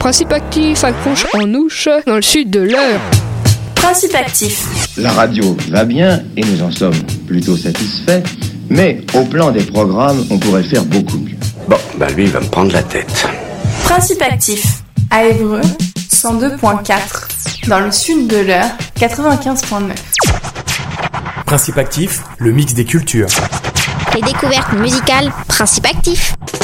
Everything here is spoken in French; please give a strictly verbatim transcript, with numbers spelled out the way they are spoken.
Principe Actif accroche en ouche dans le sud de l'Eure. Principe Actif. La radio va bien et nous en sommes plutôt satisfaits, mais au plan des programmes, on pourrait faire beaucoup mieux. Bon, bah lui, il va me prendre la tête. Principe Actif. À Évreux, cent deux virgule quatre. Dans le sud de l'Eure, quatre-vingt-quinze virgule neuf. Principe Actif, le mix des cultures. Les découvertes musicales, Principe Actif.